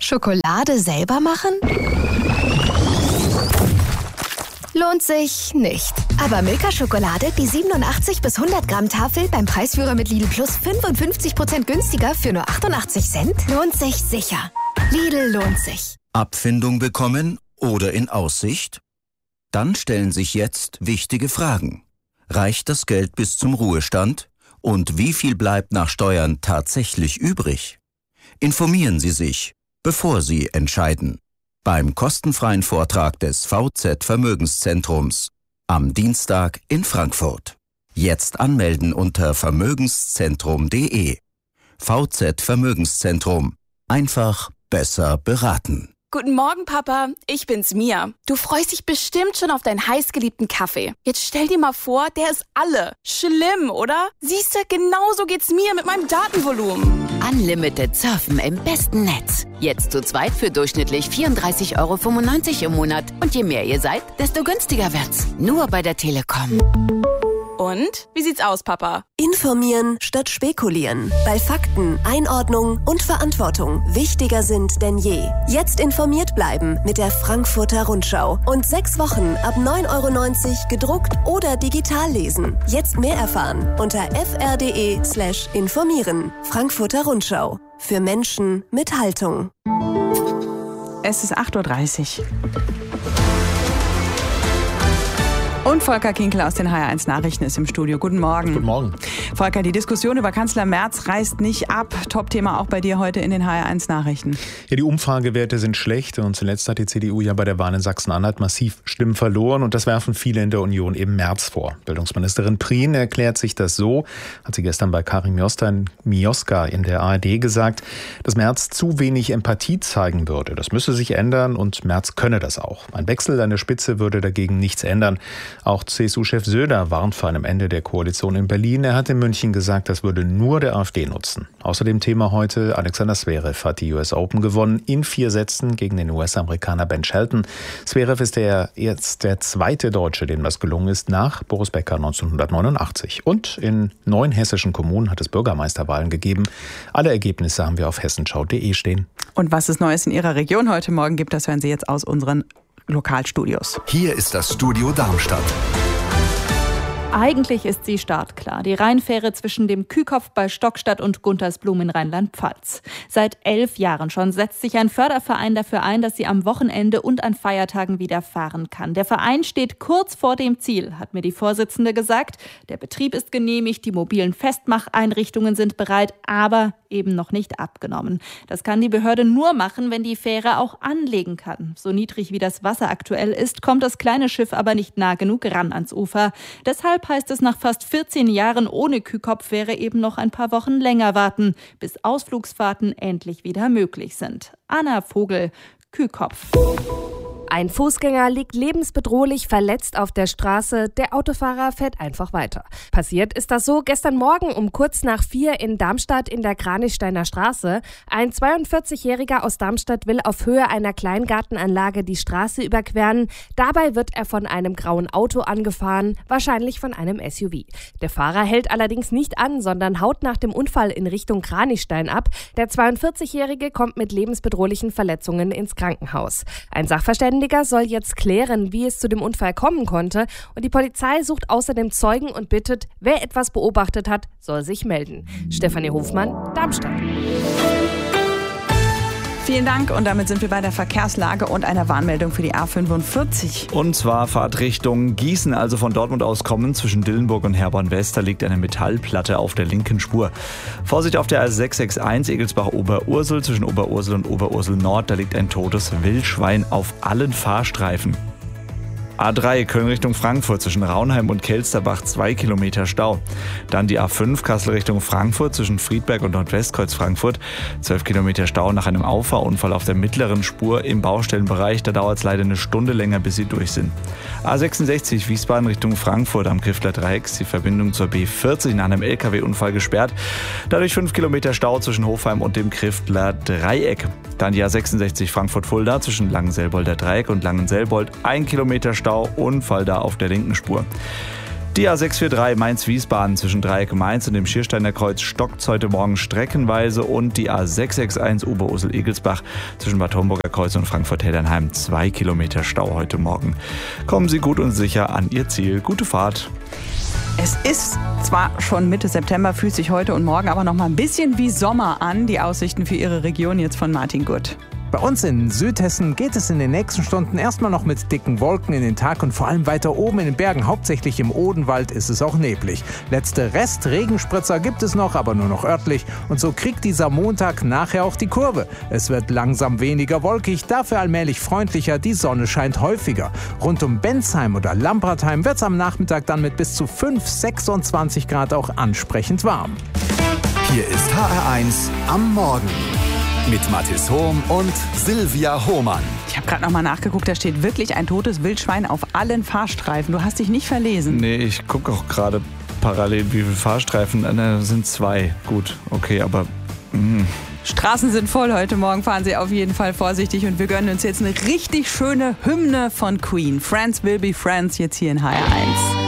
Schokolade selber machen? Lohnt sich nicht. Aber Milka-Schokolade, die 87 bis 100 Gramm Tafel beim Preisführer mit Lidl Plus 55% günstiger für nur 88 Cent, lohnt sich sicher. Lidl lohnt sich. Abfindung bekommen oder in Aussicht? Dann stellen sich jetzt wichtige Fragen. Reicht das Geld bis zum Ruhestand? Und wie viel bleibt nach Steuern tatsächlich übrig? Informieren Sie sich, bevor Sie entscheiden. Beim kostenfreien Vortrag des VZ Vermögenszentrums am Dienstag in Frankfurt. Jetzt anmelden unter vermögenszentrum.de. VZ Vermögenszentrum. Einfach besser beraten. Guten Morgen, Papa. Ich bin's, Mia. Du freust dich bestimmt schon auf deinen heißgeliebten Kaffee. Jetzt stell dir mal vor, der ist alle. Schlimm, oder? Siehst du, genauso geht's mir mit meinem Datenvolumen. Unlimited Surfen im besten Netz. Jetzt zu zweit für durchschnittlich 34,95 € im Monat. Und je mehr ihr seid, desto günstiger wird's. Nur bei der Telekom. Und? Wie sieht's aus, Papa? Informieren statt spekulieren. Weil Fakten, Einordnung und Verantwortung wichtiger sind denn je. Jetzt informiert bleiben mit der Frankfurter Rundschau. Und 6 Wochen ab 9,90 € gedruckt oder digital lesen. Jetzt mehr erfahren unter fr.de/informieren. Frankfurter Rundschau. Für Menschen mit Haltung. Es ist 8:30 Uhr. Und Volker Kinkel aus den HR1 Nachrichten ist im Studio. Guten Morgen. Guten Morgen. Volker, die Diskussion über Kanzler Merz reißt nicht ab. Top-Thema auch bei dir heute in den HR1 Nachrichten. Ja, die Umfragewerte sind schlecht und zuletzt hat die CDU ja bei der Wahl in Sachsen-Anhalt massiv Stimmen verloren und das werfen viele in der Union eben Merz vor. Bildungsministerin Prien erklärt sich das so, hat sie gestern bei Karin Mioska in der ARD gesagt, dass Merz zu wenig Empathie zeigen würde. Das müsse sich ändern und Merz könne das auch. Ein Wechsel an der Spitze würde dagegen nichts ändern. Auch CSU-Chef Söder warnt vor einem Ende der Koalition in Berlin. Er hat in München gesagt, das würde nur der AfD nutzen. Außerdem Thema heute, Alexander Zverev hat die US Open gewonnen in 4 Sätzen gegen den US-Amerikaner Ben Shelton. Zverev ist jetzt der zweite Deutsche, dem das gelungen ist, nach Boris Becker 1989. Und in 9 hessischen Kommunen hat es Bürgermeisterwahlen gegeben. Alle Ergebnisse haben wir auf hessenschau.de stehen. Und was es Neues in Ihrer Region heute Morgen gibt, das hören Sie jetzt aus unseren Lokalstudios. Hier ist das Studio Darmstadt. Eigentlich ist sie startklar. Die Rheinfähre zwischen dem Kühkopf bei Stockstadt und Guntersblum in Rheinland-Pfalz. Seit 11 Jahren schon setzt sich ein Förderverein dafür ein, dass sie am Wochenende und an Feiertagen wieder fahren kann. Der Verein steht kurz vor dem Ziel, hat mir die Vorsitzende gesagt. Der Betrieb ist genehmigt, die mobilen Festmacheinrichtungen sind bereit, aber eben noch nicht abgenommen. Das kann die Behörde nur machen, wenn die Fähre auch anlegen kann. So niedrig wie das Wasser aktuell ist, kommt das kleine Schiff aber nicht nah genug ran ans Ufer. Deshalb heißt es, nach fast 14 Jahren ohne Kühkopffähre eben noch ein paar Wochen länger warten, bis Ausflugsfahrten endlich wieder möglich sind. Anna Vogel, Kühkopf. Ein Fußgänger liegt lebensbedrohlich verletzt auf der Straße, der Autofahrer fährt einfach weiter. Passiert ist das so gestern Morgen um kurz nach 4 in Darmstadt in der Kranichsteiner Straße. Ein 42-Jähriger aus Darmstadt will auf Höhe einer Kleingartenanlage die Straße überqueren. Dabei wird er von einem grauen Auto angefahren, wahrscheinlich von einem SUV. Der Fahrer hält allerdings nicht an, sondern haut nach dem Unfall in Richtung Kranichstein ab. Der 42-Jährige kommt mit lebensbedrohlichen Verletzungen ins Krankenhaus. Ein Sachverständiger soll jetzt klären, wie es zu dem Unfall kommen konnte. Und die Polizei sucht außerdem Zeugen und bittet, wer etwas beobachtet hat, soll sich melden. Stefanie Hofmann, Darmstadt. Vielen Dank und damit sind wir bei der Verkehrslage und einer Warnmeldung für die A45. Und zwar Fahrtrichtung Gießen, also von Dortmund aus kommen, zwischen Dillenburg und Herborn-West, da liegt eine Metallplatte auf der linken Spur. Vorsicht auf der A661 Egelsbach-Oberursel, zwischen Oberursel und Oberursel-Nord, da liegt ein totes Wildschwein auf allen Fahrstreifen. A3 Köln Richtung Frankfurt zwischen Raunheim und Kelsterbach 2 Kilometer Stau. Dann die A5 Kassel Richtung Frankfurt zwischen Friedberg und Nordwestkreuz Frankfurt 12 Kilometer Stau nach einem Auffahrunfall auf der mittleren Spur im Baustellenbereich. Da dauert es leider eine Stunde länger, bis sie durch sind. A66 Wiesbaden Richtung Frankfurt am Griffler Dreieck ist die Verbindung zur B40 nach einem LKW-Unfall gesperrt. Dadurch 5 Kilometer Stau zwischen Hofheim und dem Griffler Dreieck. Dann die A66 Frankfurt-Fulda zwischen Langenselbolder Dreieck und Langenselbold 1 Kilometer Stau, Unfall da auf der linken Spur. Die A643 Mainz-Wiesbaden zwischen Dreieck Mainz und dem Schiersteiner Kreuz stockt heute Morgen streckenweise und die A661 Oberursel-Egelsbach zwischen Bad Homburger Kreuz und Frankfurt-Heddernheim 2 Kilometer Stau heute Morgen. Kommen Sie gut und sicher an Ihr Ziel. Gute Fahrt. Es ist zwar schon Mitte September, fühlt sich heute und morgen aber noch mal ein bisschen wie Sommer an. Die Aussichten für Ihre Region jetzt von Martin Gutt. Bei uns in Südhessen geht es in den nächsten Stunden erstmal noch mit dicken Wolken in den Tag und vor allem weiter oben in den Bergen, hauptsächlich im Odenwald, ist es auch neblig. Letzte Rest-Regenspritzer gibt es noch, aber nur noch örtlich. Und so kriegt dieser Montag nachher auch die Kurve. Es wird langsam weniger wolkig, dafür allmählich freundlicher, die Sonne scheint häufiger. Rund um Bensheim oder Lampratheim wird es am Nachmittag dann mit bis zu 26 Grad auch ansprechend warm. Hier ist HR1 am Morgen. Mit Mathis Hohm und Silvia Hohmann. Ich habe gerade noch mal nachgeguckt, da steht wirklich ein totes Wildschwein auf allen Fahrstreifen. Du hast dich nicht verlesen. Nee, ich gucke auch gerade parallel, wie viele Fahrstreifen. Das sind 2. Gut, okay, aber... Straßen sind voll. Heute Morgen fahren Sie auf jeden Fall vorsichtig und wir gönnen uns jetzt eine richtig schöne Hymne von Queen. Friends will be friends, jetzt hier in HR1.